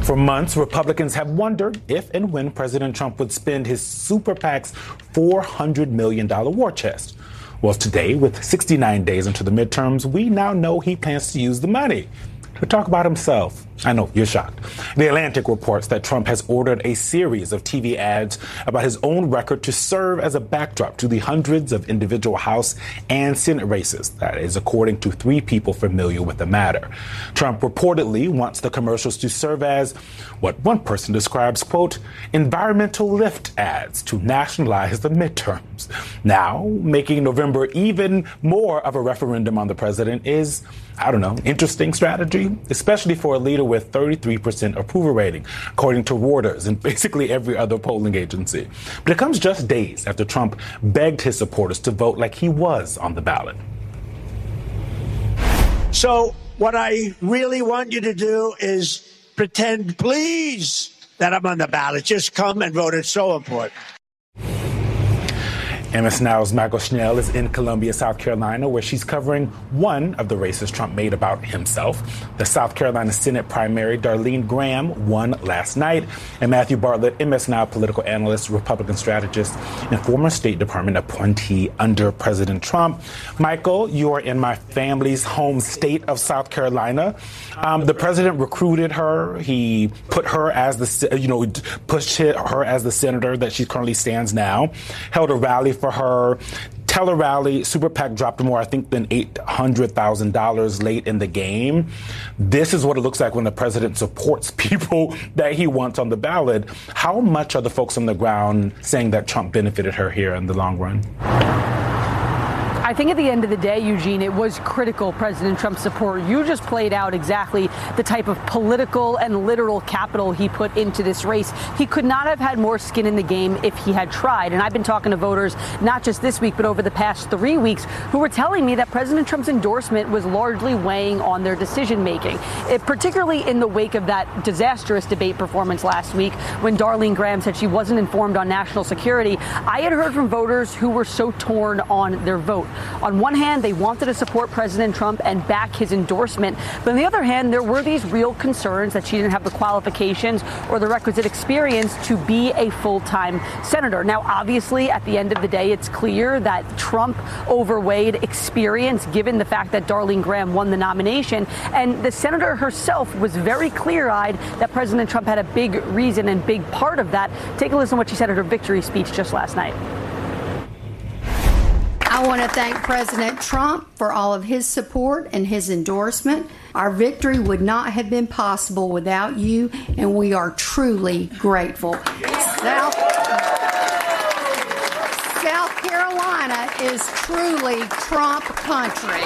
For months, Republicans have wondered if and when President Trump would spend his super PAC's $400 million war chest. Well, today, with 69 days into the midterms, we now know he plans to use the money to talk about himself. I know, you're shocked. The Atlantic reports that Trump has ordered a series of TV ads about his own record to serve as a backdrop to the hundreds of individual House and Senate races. That is according to 3 people familiar with the matter. Trump reportedly wants the commercials to serve as what one person describes, quote, environmental lift ads to nationalize the midterms. Now, making November even more of a referendum on the president is, I don't know, interesting strategy, especially for a leader with 33% approval rating, according to Reuters and basically every other polling agency. But it comes just days after Trump begged his supporters to vote like he was on the ballot. So what I really want you to do is pretend, please, that I'm on the ballot. Just come and vote. It's so important. MS Now's Michael Schnell is in Columbia, South Carolina, where she's covering one of the races Trump made about himself. The South Carolina Senate primary, Darlene Graham, won last night. And Matthew Bartlett, MS Now political analyst, Republican strategist, and former State Department appointee under President Trump. Michael, you are in my family's home state of South Carolina. The president recruited her. He put her as pushed her as the senator that she currently stands now, held a rally for her. Teller rally, Super PAC dropped more, I think, than $800,000 late in the game. This is what it looks like when the president supports people that he wants on the ballot. How much are the folks on the ground saying that Trump benefited her here in the long run? I think at the end of the day, Eugene, it was critical President Trump's support. You just played out exactly the type of political and literal capital he put into this race. He could not have had more skin in the game if he had tried. And I've been talking to voters, not just this week, but over the past 3 weeks, who were telling me that President Trump's endorsement was largely weighing on their decision making, particularly in the wake of that disastrous debate performance last week when Darlene Graham said she wasn't informed on national security. I had heard from voters who were so torn on their vote. On one hand, they wanted to support President Trump and back his endorsement. But on the other hand, there were these real concerns that she didn't have the qualifications or the requisite experience to be a full-time senator. Now, obviously, at the end of the day, it's clear that Trump overweighed experience, given the fact that Darlene Graham won the nomination. And the senator herself was very clear-eyed that President Trump had a big reason and big part of that. Take a listen to what she said at her victory speech just last night. I want to thank President Trump for all of his support and his endorsement. Our victory would not have been possible without you, and we are truly grateful. South Carolina is truly Trump country.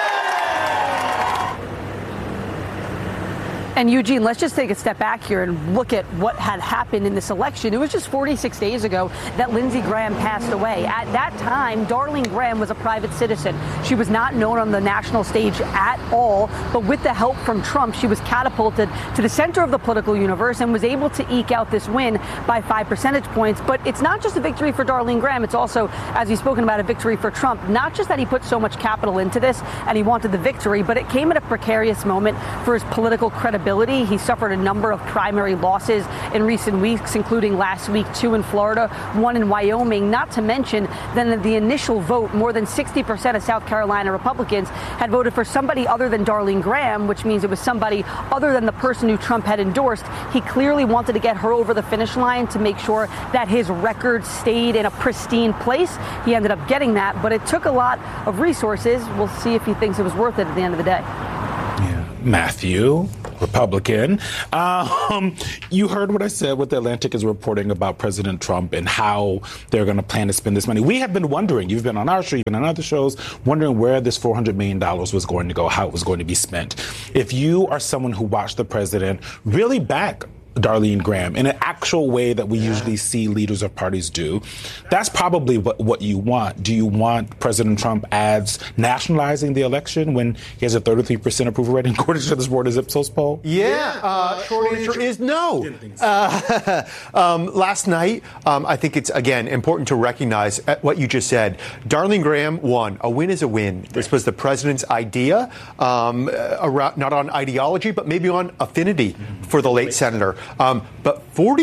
And Eugene, let's just take a step back here and look at what had happened in this election. It was just 46 days ago that Lindsey Graham passed away. At that time, Darlene Graham was a private citizen. She was not known on the national stage at all, but with the help from Trump, she was catapulted to the center of the political universe and was able to eke out this win by 5 percentage points. But it's not just a victory for Darlene Graham. It's also, as you've spoken about, a victory for Trump. Not just that he put so much capital into this and he wanted the victory, but it came at a precarious moment for his political credibility. He suffered a number of primary losses in recent weeks, including last week, 2 in Florida, 1 in Wyoming, not to mention that in the initial vote, more than 60% of South Carolina Republicans had voted for somebody other than Darlene Graham, which means it was somebody other than the person who Trump had endorsed. He clearly wanted to get her over the finish line to make sure that his record stayed in a pristine place. He ended up getting that, but it took a lot of resources. We'll see if he thinks it was worth it at the end of the day. Yeah. Matthew, Republican. You heard what I said, what The Atlantic is reporting about President Trump and how they're going to plan to spend this money. We have been wondering, you've been on our show, you've been on other shows, wondering where this $400 million was going to go, how it was going to be spent. If you are someone who watched the president really back Darlene Graham, in an actual way that we usually see leaders of parties do. That's probably what you want. Do you want President Trump ads nationalizing the election when he has a 33% approval rating according to this Reuters Ipsos poll? Yeah, short answer is no. Last night, I think it's, again, important to recognize what you just said. Darlene Graham won. A win is a win. This was the president's idea, around, not on ideology, but maybe on affinity for the late senator. But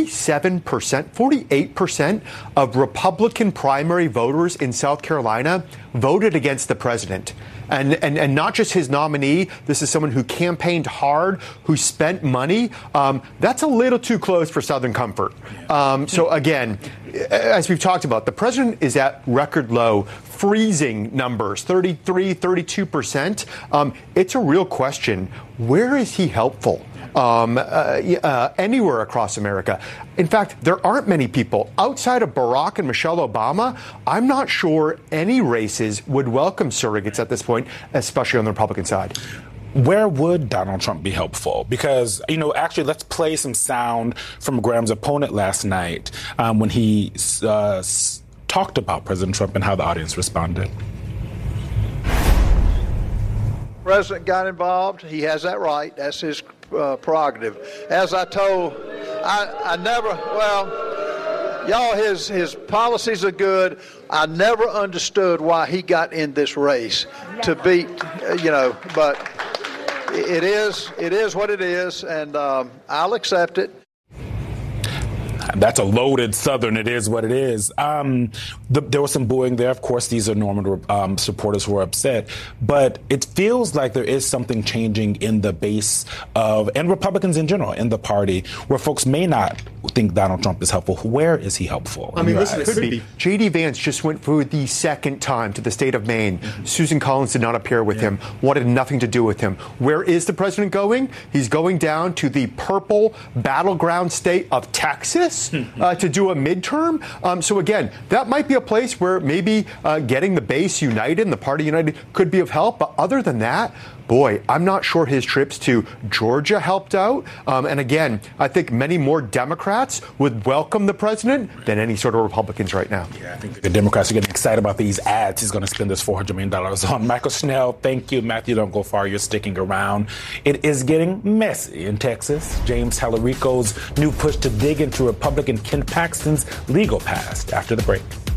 48% of Republican primary voters in South Carolina voted against the president. And not just his nominee. This is someone who campaigned hard, who spent money. That's a little too close for Southern comfort. So again, as we've talked about, the president is at record low, freezing numbers, 33, 32%. It's a real question. Where is he helpful? Anywhere across America. In fact, there aren't many people outside of Barack and Michelle Obama. I'm not sure any races would welcome surrogates at this point, especially on the Republican side. Where would Donald Trump be helpful? Because, actually, let's play some sound from Graham's opponent last night when he talked about President Trump and how the audience responded. The president got involved. He has that right. That's his prerogative. As I told, I never, his policies are good. I never understood why he got in this race to beat, but it is what it is, and I'll accept it. That's a loaded Southern. It is what it is. There was some booing there. Of course, these are Norman supporters who are upset. But it feels like there is something changing in the base and Republicans in general, in the party, where folks may not think Donald Trump is helpful. Where is he helpful? I mean, listen, it could be. J.D. Vance just went for the second time to the state of Maine. Susan Collins did not appear with him, wanted nothing to do with him. Where is the president going? He's going down to the purple battleground state of Texas to do a midterm. So again, that might be a place where maybe getting the base united and the party united could be of help. But other than that, boy, I'm not sure his trips to Georgia helped out. And again, I think many more Democrats would welcome the president than any sort of Republicans right now. Yeah, I think the Democrats are getting excited about these ads he's going to spend this $400 million on. Michael Schnell, thank you. Matthew, don't go far. You're sticking around. It is getting messy in Texas. James Tallarico's new push to dig into Republican Ken Paxton's legal past after the break.